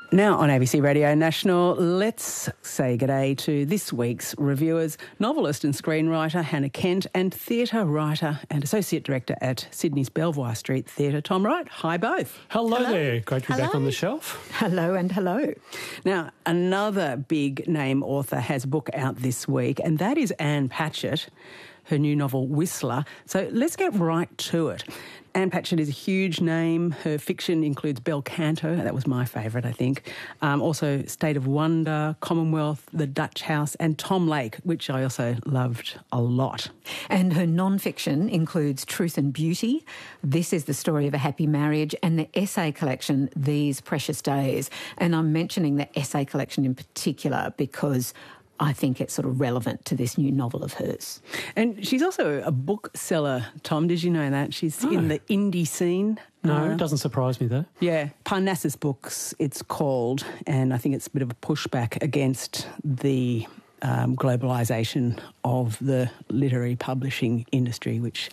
Now on ABC Radio National, let's say g'day to this week's reviewers, novelist and screenwriter Hannah Kent and theatre writer and associate director at Sydney's Belvoir Street Theatre, Tom Wright. Hi both. Hello there. Great to be back on the shelf. Hello and hello. Now, another big name author has a book out this week, and that is Ann Patchett, her new novel Whistler. So let's get right to it. Ann Patchett is a huge name. Her fiction includes Bel Canto, that was my favourite, I think. Also State of Wonder, Commonwealth, The Dutch House, and Tom Lake, which I also loved a lot. And her non-fiction includes Truth and Beauty, This is the Story of a Happy Marriage, and the essay collection These Precious Days. And I'm mentioning the essay collection in particular because I think it's sort of relevant to this new novel of hers. And she's also a bookseller, Tom. Did you know that? She's in the indie scene. No, it doesn't surprise me though. Yeah, Parnassus Books it's called, and I think it's a bit of a pushback against the globalisation of the literary publishing industry, which,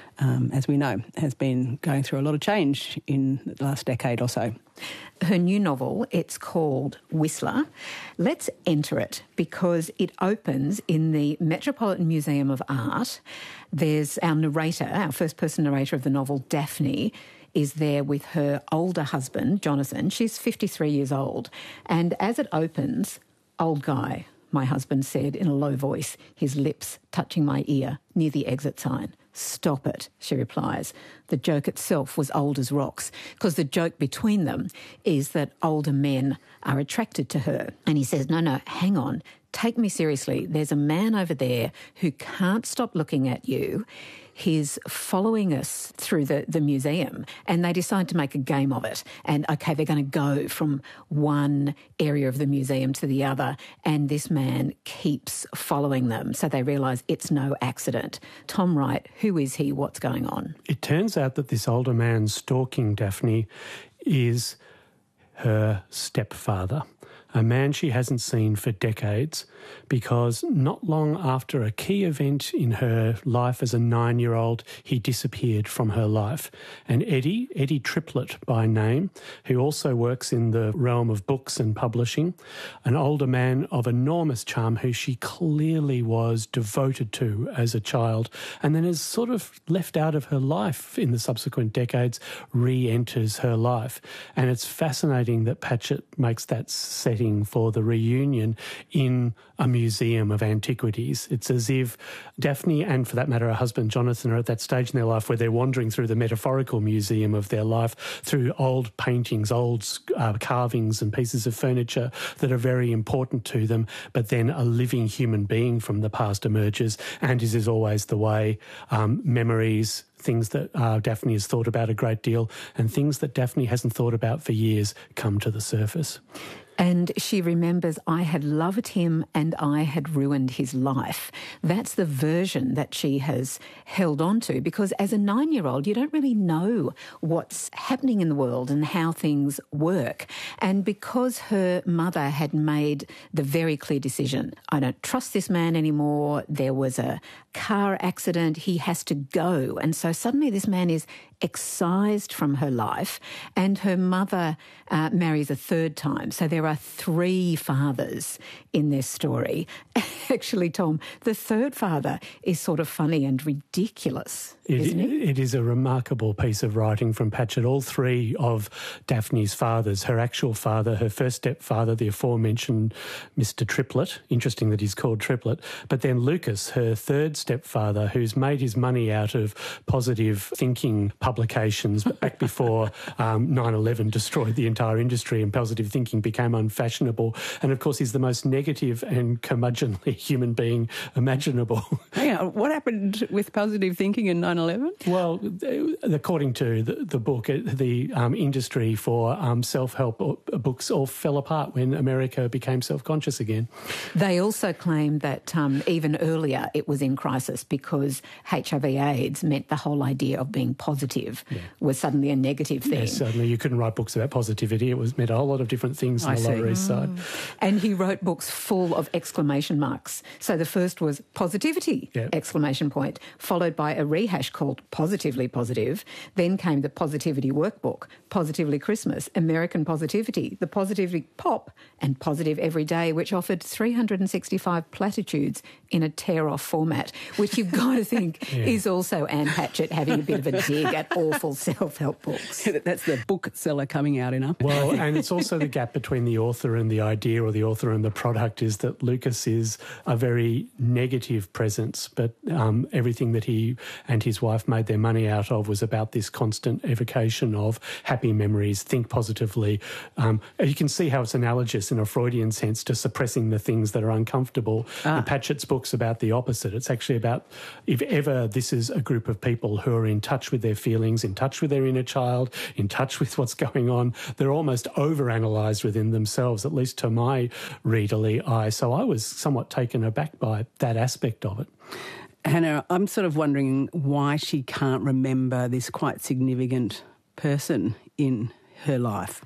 as we know, has been going through a lot of change in the last decade or so. Her new novel, it's called Whistler. Let's enter it because it opens in the Metropolitan Museum of Art. There's our narrator, our first-person narrator of the novel, Daphne, is there with her older husband, Jonathan. She's 53 years old. And as it opens, old guy, my husband said in a low voice, his lips touching my ear near the exit sign. Stop it, she replies. The joke itself was old as rocks, because the joke between them is that older men are attracted to her. And he says, no, hang on, take me seriously. There's a man over there who can't stop looking at you. He's following us through the museum, and they decide to make a game of it. And, OK, they're going to go from one area of the museum to the other, and this man keeps following them. So they realise it's no accident. Tom Wright, who is he? What's going on? It turns out that this older man stalking Daphne is her stepfather, a man she hasn't seen for decades, because not long after a key event in her life as a 9-year-old, he disappeared from her life. And Eddie Triplett by name, who also works in the realm of books and publishing, an older man of enormous charm who she clearly was devoted to as a child, and then is sort of left out of her life in the subsequent decades, re-enters her life. And it's fascinating that Patchett makes that setting for the reunion in a museum of antiquities. It's as if Daphne and, for that matter, her husband Jonathan are at that stage in their life where they're wandering through the metaphorical museum of their life, through old paintings, old carvings and pieces of furniture that are very important to them, but then a living human being from the past emerges, and as is always the way, memories, things that Daphne has thought about a great deal and things that Daphne hasn't thought about for years come to the surface. And she remembers, I had loved him and I had ruined his life. That's the version that she has held on to, because as a 9-year-old, you don't really know what's happening in the world and how things work. And because her mother had made the very clear decision, I don't trust this man anymore, there was a car accident, he has to go. And so suddenly this man is excised from her life, and her mother marries a third time. So there are 3 fathers in this story. Actually, Tom, the third father is sort of funny and ridiculous, isn't he? It is a remarkable piece of writing from Patchett. All 3 of Daphne's fathers, her actual father, her first stepfather, the aforementioned Mr. Triplett, interesting that he's called Triplett, but then Lucas, her third stepfather, who's made his money out of positive thinking publications back before 9/11 destroyed the entire industry and positive thinking became unfashionable. And, of course, he's the most negative and curmudgeonly human being imaginable. Hang on, what happened with positive thinking in 9/11? Well, according to the book, the industry for self-help books all fell apart when America became self-conscious again. They also claim that even earlier it was in crisis because HIV/AIDS meant the whole idea of being positive positive was suddenly a negative thing. Yes, suddenly you couldn't write books about positivity. It meant a whole lot of different things on the Lower East Side. And he wrote books full of exclamation marks. So the first was positivity, exclamation point, followed by a rehash called Positively Positive. Then came the Positivity Workbook, Positively Christmas, American Positivity, the Positivity Pop, and Positive Every Day, which offered 365 platitudes in a tear-off format, which you've got to think is also Ann Patchett having a bit of a dig at awful self-help books. That's the bookseller coming out in her. Well, and it's also the gap between the author and the idea, or the author and the product, is that Lucas is a very negative presence, but everything that he and his wife made their money out of was about this constant evocation of happy memories, think positively. You can see how it's analogous in a Freudian sense to suppressing the things that are uncomfortable. And Patchett's book's about the opposite. It's actually about, if ever this is a group of people who are in touch with their feelings, in touch with their inner child, in touch with what's going on, they're almost overanalyzed within themselves, at least to my readerly eye. So I was somewhat taken aback by that aspect of it. Hannah, I'm sort of wondering why she can't remember this quite significant person in her life.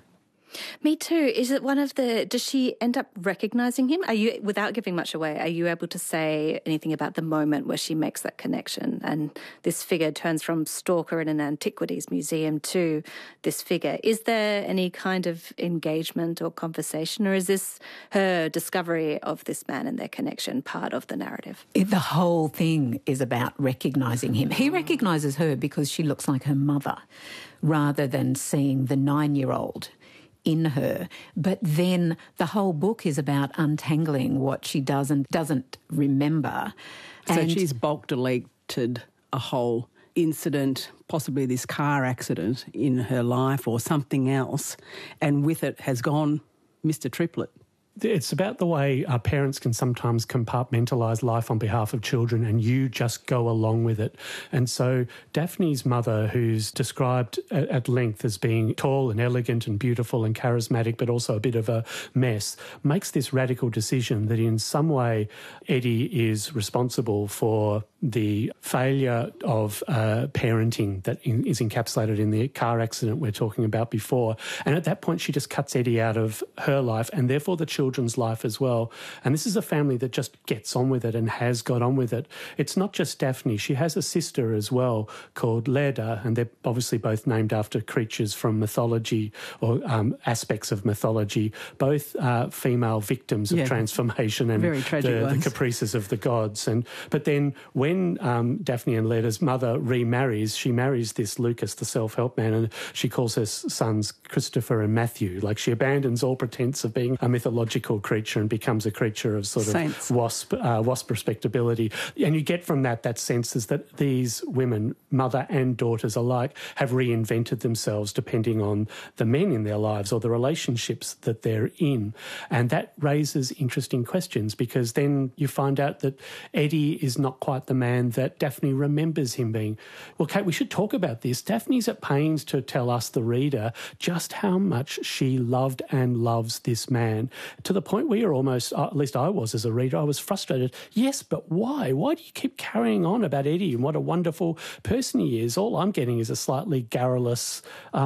Me too. Is it does she end up recognising him? Without giving much away, are you able to say anything about the moment where she makes that connection and this figure turns from stalker in an antiquities museum to this figure? Is there any kind of engagement or conversation, or is this her discovery of this man and their connection part of the narrative? The whole thing is about recognising him. He recognises her because she looks like her mother, rather than seeing the 9-year-old in her. But then the whole book is about untangling what she does and doesn't remember. So she's bulk deleted a whole incident, possibly this car accident in her life or something else, and with it has gone Mr. Triplet. It's about the way our parents can sometimes compartmentalise life on behalf of children, and you just go along with it. And so Daphne's mother, who's described at length as being tall and elegant and beautiful and charismatic, but also a bit of a mess, makes this radical decision that in some way Eddie is responsible for the failure of parenting that is encapsulated in the car accident we're talking about before. And at that point, she just cuts Eddie out of her life and therefore the children's life as well. And this is a family that just gets on with it and has got on with it. It's not just Daphne. She has a sister as well called Leda, and they're obviously both named after creatures from mythology or aspects of mythology, both female victims of transformation and the caprices of the gods. But then when Daphne and Leda's mother remarries, she marries this Lucas, the self-help man, and she calls her sons Christopher and Matthew. Like, she abandons all pretense of being a mythological creature and becomes a creature of sort of wasp respectability. And you get from that sense is that these women, mother and daughters alike, have reinvented themselves depending on the men in their lives or the relationships that they're in. And that raises interesting questions, because then you find out that Eddie is not quite the man that Daphne remembers him being. Well, Kate, we should talk about this. Daphne's at pains to tell us, the reader, just how much she loved and loves this man, to the point where you're almost, at least I was as a reader, I was frustrated. Yes, but why? Why do you keep carrying on about Eddie and what a wonderful person he is? All I'm getting is a slightly garrulous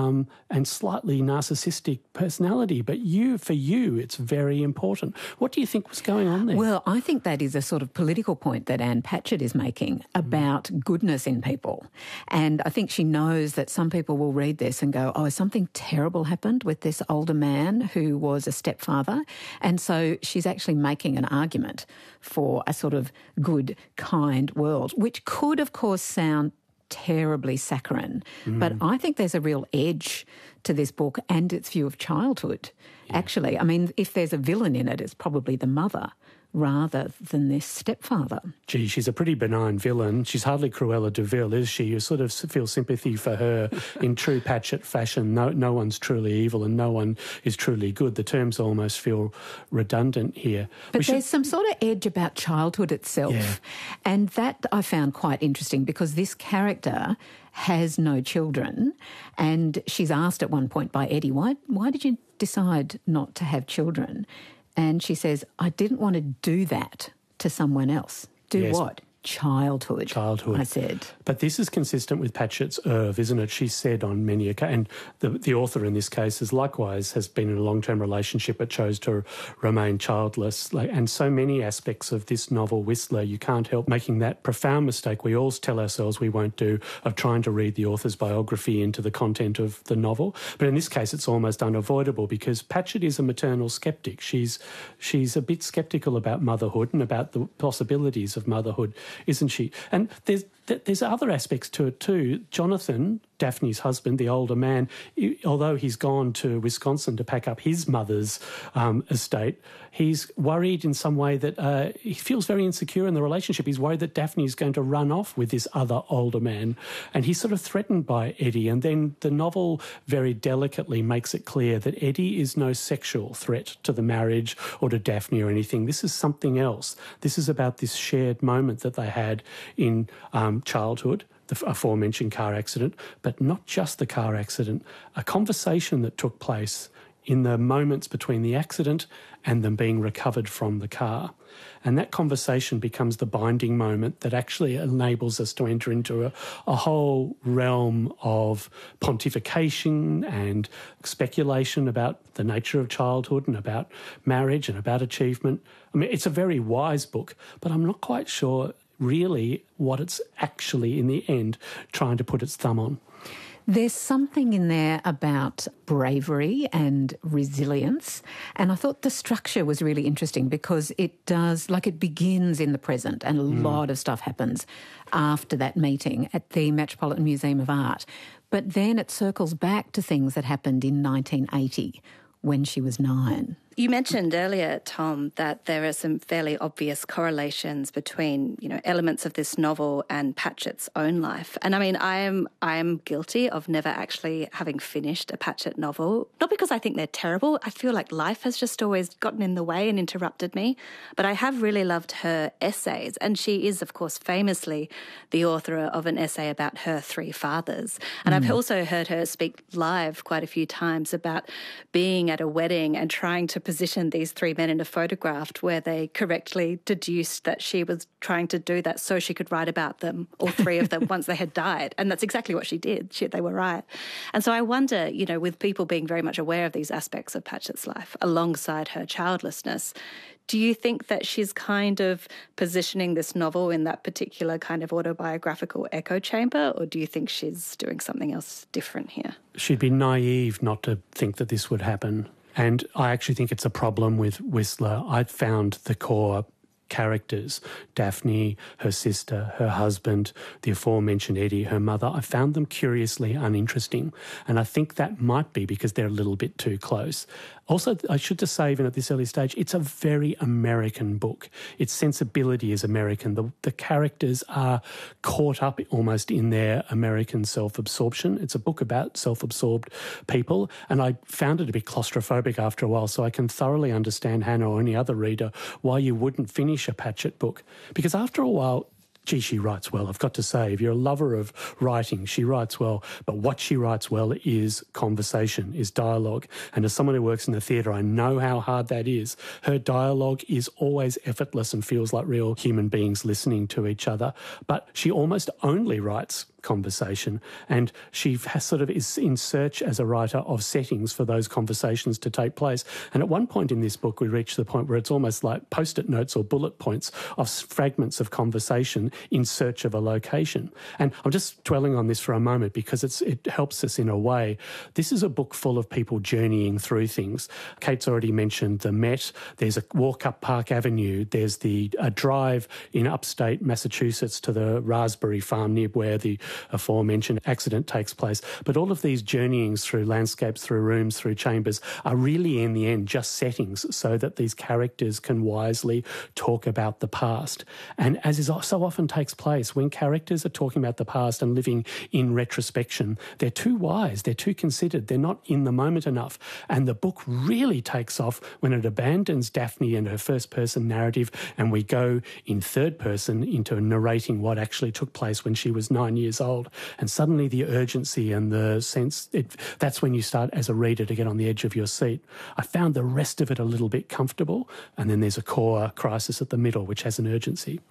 and slightly narcissistic personality. But for you, it's very important. What do you think was going on there? Well, I think that is a sort of political point that Ann Patchett is making about goodness in people. And I think she knows that some people will read this and go, oh, something terrible happened with this older man who was a stepfather. And so she's actually making an argument for a sort of good, kind world, which could, of course, sound terribly saccharine. But I think there's a real edge to this book and its view of childhood, actually. I mean, if there's a villain in it, it's probably the mother rather than this stepfather. Gee, she's a pretty benign villain. She's hardly Cruella de Vil, is she? You sort of feel sympathy for her in true Patchett fashion. No one's truly evil and no one is truly good. The terms almost feel redundant here. But there's some sort of edge about childhood itself. Yeah. And that I found quite interesting, because this character has no children, and she's asked at one point by Eddie, why did you decide not to have children? And she says, I didn't want to do that to someone else. Do what? childhood. Childhood. I said. But this is consistent with Patchett's oeuvre, isn't it? She's said on many occasions, and the author in this case has been in a long-term relationship but chose to remain childless. And so many aspects of this novel, Whistler, you can't help making that profound mistake we all tell ourselves we won't do, of trying to read the author's biography into the content of the novel. But in this case, it's almost unavoidable because Patchett is a maternal sceptic. She's a bit sceptical about motherhood and about the possibilities of motherhood, isn't she? And there's other aspects to it too. Jonathan, Daphne's husband, the older man, although he's gone to Wisconsin to pack up his mother's estate, he's worried in some way that he feels very insecure in the relationship. He's worried that Daphne's going to run off with this other older man, and he's sort of threatened by Eddie. And then the novel very delicately makes it clear that Eddie is no sexual threat to the marriage or to Daphne or anything. This is something else. This is about this shared moment that they had in childhood, the aforementioned car accident, but not just the car accident, a conversation that took place in the moments between the accident and them being recovered from the car. And that conversation becomes the binding moment that actually enables us to enter into a whole realm of pontification and speculation about the nature of childhood and about marriage and about achievement. I mean, it's a very wise book, but I'm not quite sure really what it's actually, in the end, trying to put its thumb on. There's something in there about bravery and resilience, and I thought the structure was really interesting because it begins in the present and a lot of stuff happens after that meeting at the Metropolitan Museum of Art. But then it circles back to things that happened in 1980 when she was 9. You mentioned earlier, Tom, that there are some fairly obvious correlations between, elements of this novel and Patchett's own life. And I mean, I am guilty of never actually having finished a Patchett novel, not because I think they're terrible. I feel like life has just always gotten in the way and interrupted me. But I have really loved her essays. And she is, of course, famously the author of an essay about her 3 fathers. And I've also heard her speak live quite a few times about being at a wedding and trying to position these 3 men in a photograph where they correctly deduced that she was trying to do that so she could write about them, all 3 of them, once they had died. And that's exactly what she did. They were right. And so I wonder, with people being very much aware of these aspects of Patchett's life alongside her childlessness, do you think that she's kind of positioning this novel in that particular kind of autobiographical echo chamber, or do you think she's doing something else different here? She'd be naive not to think that this would happen. And I actually think it's a problem with Whistler. I'd found the core characters, Daphne, her sister, her husband, the aforementioned Eddie, her mother, I found them curiously uninteresting. And I think that might be because they're a little bit too close. Also, I should just say, even at this early stage, it's a very American book. Its sensibility is American. The characters are caught up almost in their American self-absorption. It's a book about self-absorbed people, and I found it a bit claustrophobic after a while, so I can thoroughly understand, Hannah or any other reader, why you wouldn't finish a Patchett book. Because after a while, gee, she writes well, I've got to say. If you're a lover of writing, she writes well. But what she writes well is conversation, is dialogue. And as someone who works in the theatre, I know how hard that is. Her dialogue is always effortless and feels like real human beings listening to each other. But she almost only writes conversation, and she sort of is in search as a writer of settings for those conversations to take place. And at one point in this book, we reach the point where it's almost like post-it notes or bullet points of fragments of conversation in search of a location. And I'm just dwelling on this for a moment because it helps us in a way. This is a book full of people journeying through things. Kate's already mentioned the Met. There's a walk up Park Avenue. There's a drive in upstate Massachusetts to the raspberry farm near where the aforementioned accident takes place. But all of these journeyings through landscapes, through rooms, through chambers are really in the end just settings so that these characters can wisely talk about the past. And as is so often takes place, when characters are talking about the past and living in retrospection, they're too wise, they're too considered, they're not in the moment enough. And the book really takes off when it abandons Daphne and her first person narrative and we go in third person into narrating what actually took place when she was 9 years old. And suddenly the urgency and the sense, that's when you start as a reader to get on the edge of your seat. I found the rest of it a little bit comfortable, and then there's a core crisis at the middle which has an urgency.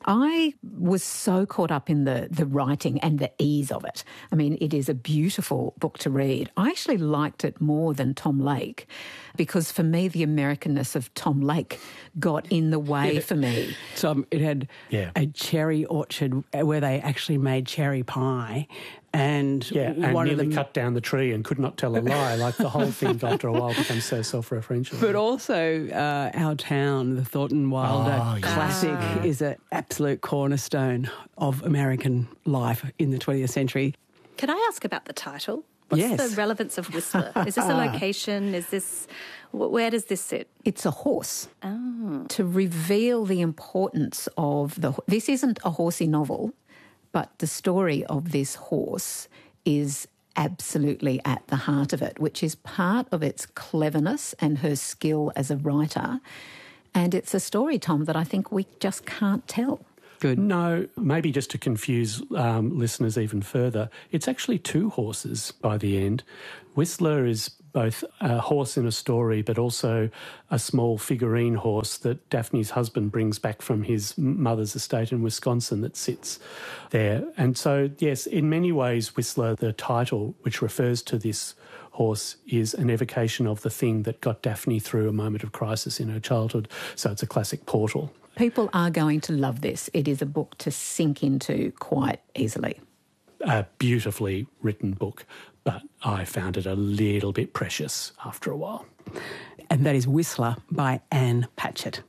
I was so caught up in the writing and the ease of it. I mean, it is a beautiful book to read. I actually liked it more than Tom Lake because for me, the Americanness of Tom Lake got in the way for me. So it had a cherry orchard where they actually made cherry pie. And one nearly cut down the tree and could not tell a lie. Like the whole thing after a while becomes so self-referential. But also Our Town, the Thornton Wilder classic, is an absolute cornerstone of American life in the 20th century. Can I ask about the title? What's the relevance of Whistler? Is this a location? Is this... Where does this sit? It's a horse. Oh. To reveal the importance of this isn't a horsey novel, but the story of this horse is absolutely at the heart of it, which is part of its cleverness and her skill as a writer. And it's a story, Tom, that I think we just can't tell. Good. No, maybe just to confuse listeners even further, it's actually two horses by the end. Whistler is both a horse in a story but also a small figurine horse that Daphne's husband brings back from his mother's estate in Wisconsin that sits there. And so, yes, in many ways, Whistler, the title, which refers to this horse, is an evocation of the thing that got Daphne through a moment of crisis in her childhood. So it's a classic portal. People are going to love this. It is a book to sink into quite easily. A beautifully written book, but I found it a little bit precious after a while. And that is Whistler by Ann Patchett.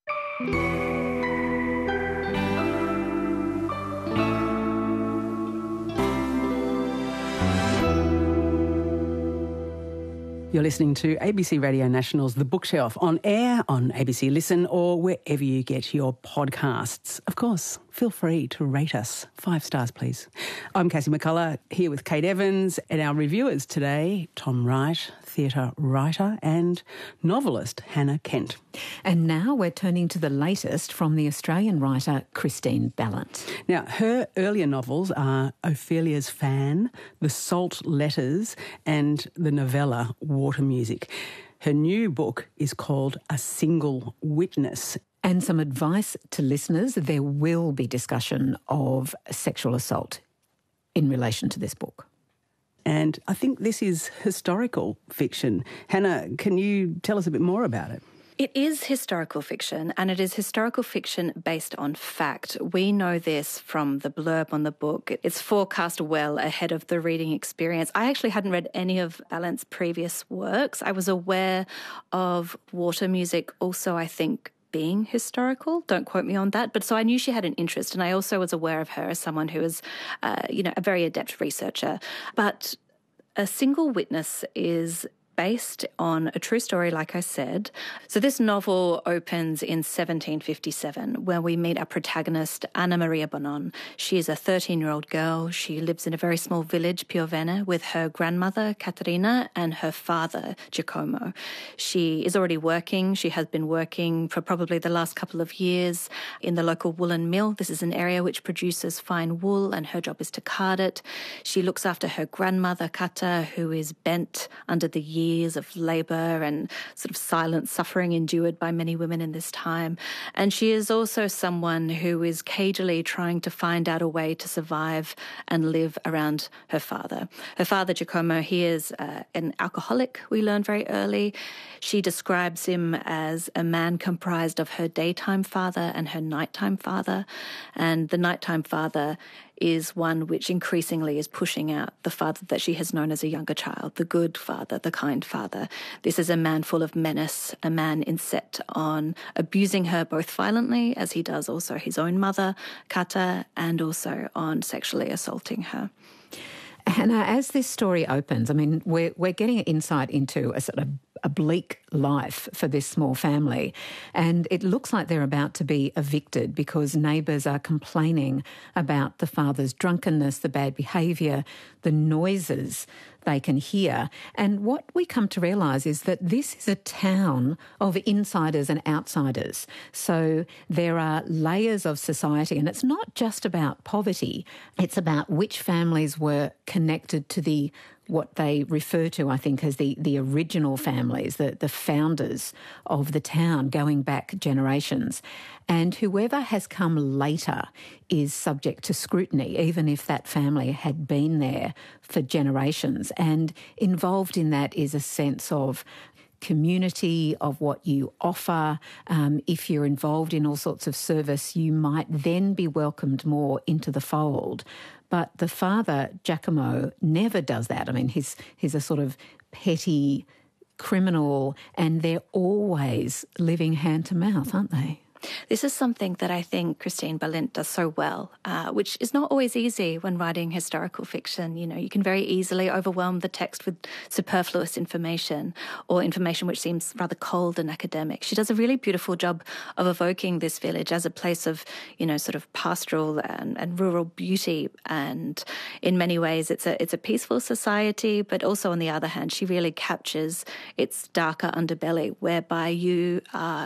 You're listening to ABC Radio National's The Bookshelf, on air, on ABC Listen, or wherever you get your podcasts. Of course, feel free to rate us. 5 stars, please. I'm Cassie McCullough, here with Kate Evans, and our reviewers today, Tom Wright, theatre writer and novelist Hannah Kent. And now we're turning to the latest from the Australian writer Christine Ballant. Now, her earlier novels are Ophelia's Fan, The Salt Letters, and the novella Water Music. Her new book is called A Single Witness. And some advice to listeners: there will be discussion of sexual assault in relation to this book. And I think this is historical fiction. Hannah, can you tell us a bit more about it? It is historical fiction, and it is historical fiction based on fact. We know this from the blurb on the book. It's forecast well ahead of the reading experience. I actually hadn't read any of Ballant's previous works. I was aware of Water Music also, I think, being historical. Don't quote me on that. But so I knew she had an interest, and I also was aware of her as someone who is, a very adept researcher. But A Single Witness is based on a true story, like I said. So this novel opens in 1757, where we meet our protagonist, Anna Maria Bonon. She is a 13-year-old girl. She lives in a very small village, Piovene, with her grandmother, Caterina, and her father, Giacomo. She is already working. She has been working for probably the last couple of years in the local woolen mill. This is an area which produces fine wool, and her job is to card it. She looks after her grandmother, Kata, who is bent under the years of labour and sort of silent suffering endured by many women in this time. And she is also someone who is cagily trying to find out a way to survive and live around her father. Her father, Giacomo, he is an alcoholic, we learn very early. She describes him as a man comprised of her daytime father and her nighttime father. And the nighttime father is one which increasingly is pushing out the father that she has known as a younger child, the good father, the kind father. This is a man full of menace, a man inset on abusing her both violently, as he does also his own mother, Kata, and also on sexually assaulting her. Hannah, as this story opens, I mean, we're getting an insight into a sort of a bleak life for this small family, and it looks like they're about to be evicted because neighbours are complaining about the father's drunkenness, the bad behaviour, the noises they can hear. And what we come to realise is that this is a town of insiders and outsiders. So there are layers of society, and it's not just about poverty. It's about which families were connected to the what they refer to, I think, as the original families, the founders of the town going back generations. And whoever has come later is subject to scrutiny, even if that family had been there for generations. And involved in that is a sense of community, of what you offer. If you're involved in all sorts of service, you might then be welcomed more into the fold. But the father, Giacomo, never does that. I mean, he's a sort of petty criminal, and they're always living hand to mouth, aren't they? This is something that I think Christine Balint does so well, which is not always easy when writing historical fiction. You know, you can very easily overwhelm the text with superfluous information or information which seems rather cold and academic. She does a really beautiful job of evoking this village as a place of, you know, sort of pastoral and rural beauty. And in many ways, it's a peaceful society, but also on the other hand, she really captures its darker underbelly, whereby you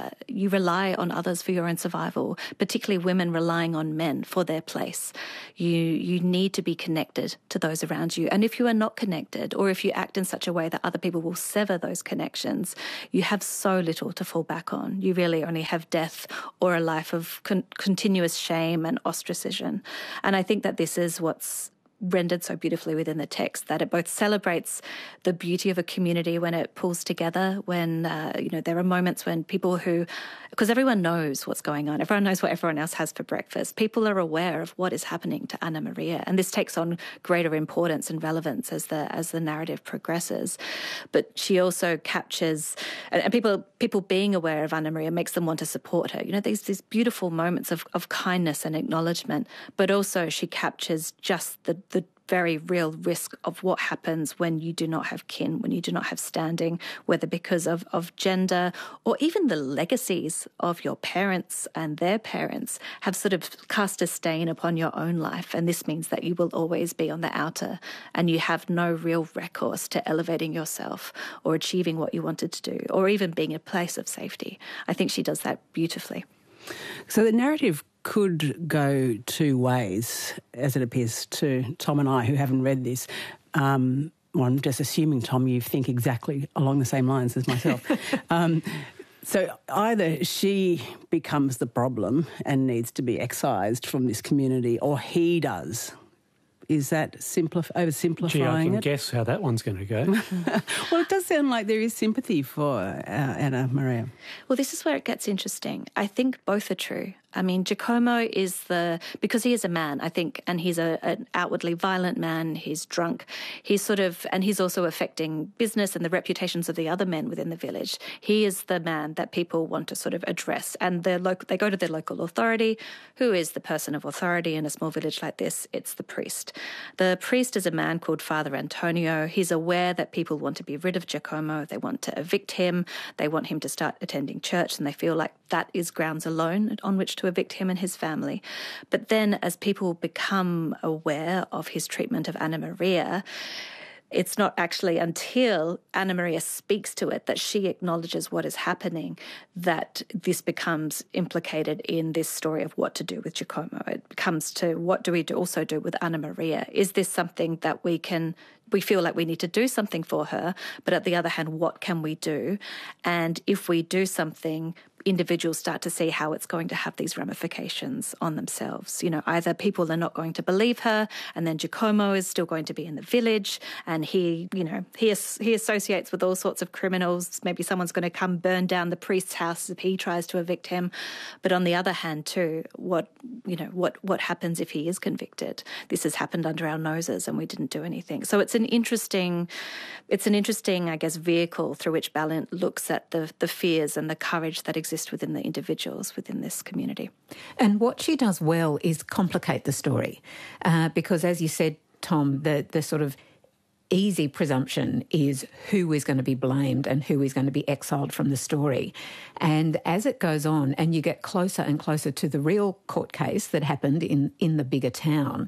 rely on others for your own survival, particularly women relying on men for their place. You need to be connected to those around you. And if you are not connected, or if you act in such a way that other people will sever those connections, you have so little to fall back on. You really only have death or a life of continuous shame and ostracism. And I think that this is what's rendered so beautifully within the text, that it both celebrates the beauty of a community when it pulls together, when, there are moments when people because everyone knows what's going on, everyone knows what everyone else has for breakfast, people are aware of what is happening to Anna Maria, and this takes on greater importance and relevance as the narrative progresses. But she also captures, and people being aware of Anna Maria makes them want to support her. You know, these beautiful moments of kindness and acknowledgement, but also she captures just the very real risk of what happens when you do not have kin, when you do not have standing, whether because of gender or even the legacies of your parents and their parents have sort of cast a stain upon your own life. And this means that you will always be on the outer and you have no real recourse to elevating yourself or achieving what you wanted to do or even being a place of safety. I think she does that beautifully. So the narrative could go two ways, as it appears to Tom and I, who haven't read this. I'm just assuming, Tom, you think exactly along the same lines as myself. So either she becomes the problem and needs to be excised from this community, or he does. Is that oversimplifying Gee, I can it? guess how that one's going to go. Well, it does sound like there is sympathy for Anna Maria. Well, this is where it gets interesting. I think both are true. I mean, Giacomo is because he is a man, I think, and he's an outwardly violent man, he's drunk, and he's also affecting business and the reputations of the other men within the village. He is the man that people want to sort of address. And they go to their local authority. Who is the person of authority in a small village like this? It's the priest. The priest is a man called Father Antonio. He's aware that people want to be rid of Giacomo. They want to evict him. They want him to start attending church, and they feel like that is grounds alone on which to evict him and his family. But then as people become aware of his treatment of Anna Maria, it's not actually until Anna Maria speaks to it that she acknowledges what is happening that this becomes implicated in this story of what to do with Giacomo. It comes to what do we also do with Anna Maria? Is this something that we feel like we need to do something for her, but at the other hand, what can we do? And if we do something, individuals start to see how it's going to have these ramifications on themselves. You know, either people are not going to believe her, and then Giacomo is still going to be in the village, and he associates with all sorts of criminals. Maybe someone's going to come burn down the priest's house if he tries to evict him. But on the other hand, too, what happens if he is convicted? This has happened under our noses, and we didn't do anything. So it's an interesting, I guess, vehicle through which Balint looks at the fears and the courage that exist within the individuals within this community. And what she does well is complicate the story, because as you said, Tom, the sort of easy presumption is who is going to be blamed and who is going to be exiled from the story. And as it goes on and you get closer and closer to the real court case that happened in the bigger town,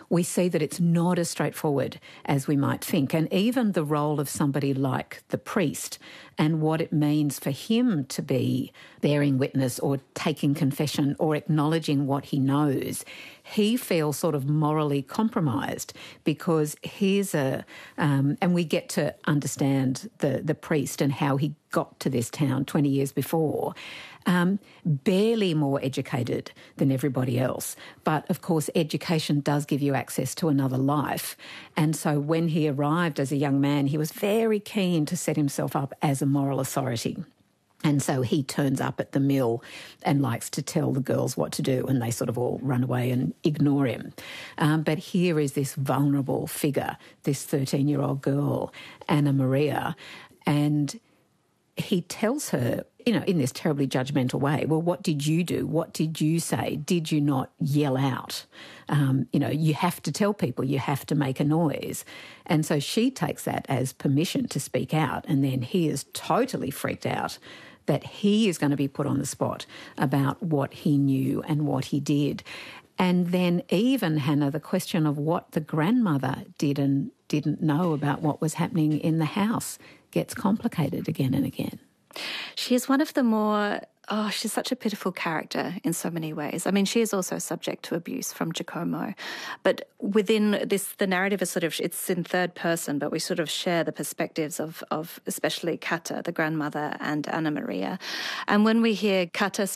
we see that it's not as straightforward as we might think. And even the role of somebody like the priest and what it means for him to be bearing witness or taking confession or acknowledging what he knows, he feels sort of morally compromised because he's and we get to understand the priest and how he got to this town 20 years before, barely more educated than everybody else. But, of course, education does give you access to another life. And so when he arrived as a young man, he was very keen to set himself up as a moral authority. And so he turns up at the mill and likes to tell the girls what to do, and they sort of all run away and ignore him. But here is this vulnerable figure, this 13-year-old girl, Anna Maria, and he tells her, in this terribly judgmental way, well, what did you do? What did you say? Did you not yell out? You have to tell people, you have to make a noise. And so she takes that as permission to speak out, and then he is totally freaked out that he is going to be put on the spot about what he knew and what he did. And then even, Hannah, the question of what the grandmother did and didn't know about what was happening in the house gets complicated again and again. She is one of the more... she's such a pitiful character in so many ways. I mean, she is also subject to abuse from Giacomo. But within this, the narrative is sort of, it's in third person, but we sort of share the perspectives of especially Kata, the grandmother, and Anna Maria. And when we hear Kata